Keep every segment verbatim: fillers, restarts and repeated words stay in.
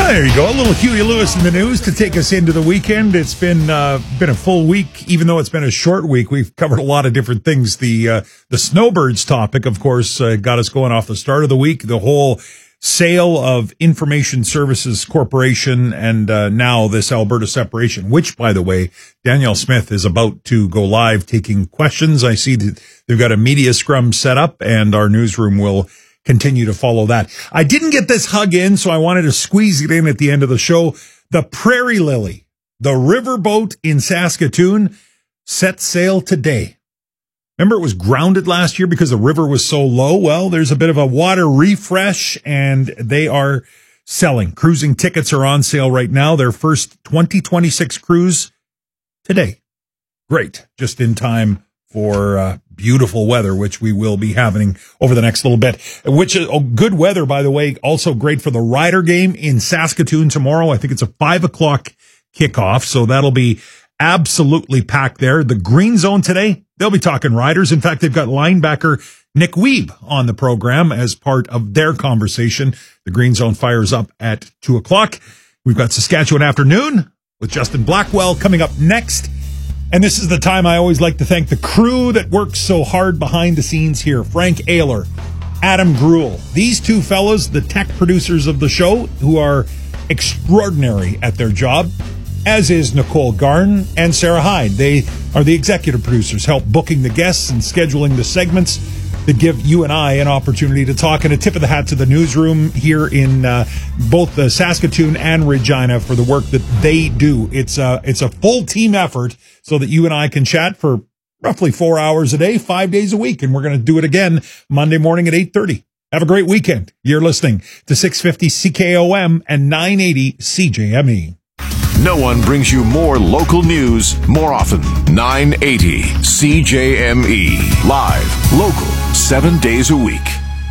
There you go. A little Huey Lewis in the news to take us into the weekend. It's been uh, been a full week, even though it's been a short week. We've covered a lot of different things. The uh, the snowbirds topic, of course, uh, got us going off the start of the week. The whole sale of Information Services Corporation and uh, now this Alberta separation, which, by the way, Danielle Smith is about to go live taking questions. I see that they've got a media scrum set up, and our newsroom will continue to follow that. I didn't get this hug in, so I wanted to squeeze it in at the end of the show. The Prairie Lily, the riverboat in Saskatoon, set sail today. Remember, it was grounded last year because the river was so low. Well, there's a bit of a water refresh, and they are selling. Cruising tickets are on sale right now. Their first twenty twenty-six cruise today. Great. Just in time for uh, beautiful weather, which we will be having over the next little bit. Which is oh, good weather, by the way. Also great for the Rider game in Saskatoon tomorrow. I think it's a five o'clock kickoff, so that'll be absolutely packed there. The Green Zone today, they'll be talking Riders. In fact, they've got linebacker Nick Weeb on the program as part of their conversation. The Green Zone fires up at two o'clock. We've got Saskatchewan Afternoon with Justin Blackwell coming up next. And this is the time I always like to thank the crew that works so hard behind the scenes here. Frank Ayler, Adam Gruel. These two fellows, the tech producers of the show, who are extraordinary at their job, as is Nicole Garn and Sarah Hyde. They are the executive producers, help booking the guests and scheduling the segments that give you and I an opportunity to talk. And a tip of the hat to the newsroom here in uh, both the Saskatoon and Regina for the work that they do. It's a, it's a full team effort so that you and I can chat for roughly four hours a day, five days a week. And we're going to do it again Monday morning at eight thirty. Have a great weekend. You're listening to six fifty C K O M and nine eighty C J M E. No one brings you more local news more often. nine eighty C J M E. Live, local, seven days a week.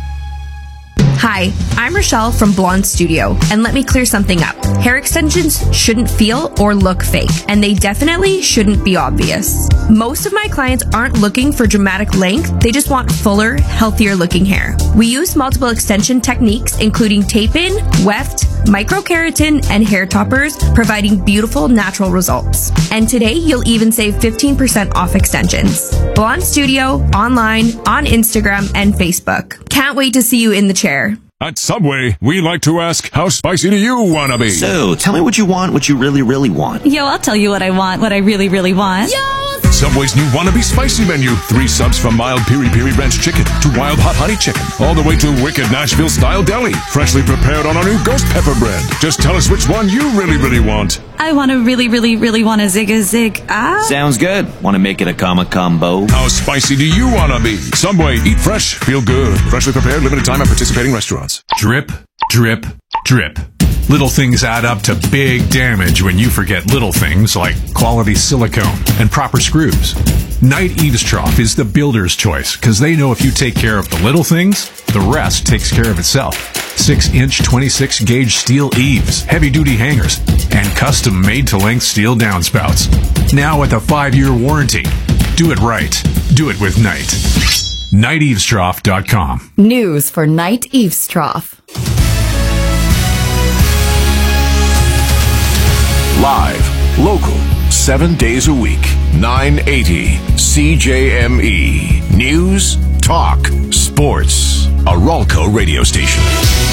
Hi, I'm Rochelle from Blonde Studio, and let me clear something up. Hair extensions shouldn't feel or look fake, and they definitely shouldn't be obvious. Most of my clients aren't looking for dramatic length, they just want fuller, healthier looking hair. We use multiple extension techniques, including tape-in, weft, microkeratin, and hair toppers, providing beautiful natural results. And today, you'll even save fifteen percent off extensions. Blonde Studio, online, on Instagram, and Facebook. Can't wait to see you in the chair. At Subway, we like to ask, how spicy do you want to be? So, tell me what you want, what you really, really want. Yo, I'll tell you what I want, what I really, really want. Yo! Subway's new Wannabe Spicy menu. Three subs from mild piri-piri ranch chicken to wild hot honey chicken, all the way to wicked Nashville-style deli, freshly prepared on our new ghost pepper bread. Just tell us which one you really, really want. I want to really, really, really want a zig a zig. Ah. Sounds good. Want to make it a comma combo? How spicy do you want to be? Subway, eat fresh, feel good. Freshly prepared, limited time at participating restaurants. Drip, drip, drip. Little things add up to big damage when you forget little things like quality silicone and proper screws. Knight Eaves Trough is the builder's choice because they know if you take care of the little things, the rest takes care of itself. six inch twenty-six gauge steel eaves, heavy-duty hangers, and custom-made-to-length steel downspouts. Now with a five year warranty. Do it right. Do it with Knight. Knight Eaves Trough dot com. News for Knight Eaves Trough. Live, local, seven days a week. nine eighty C J M E. News, talk, sports. A Ralco radio station.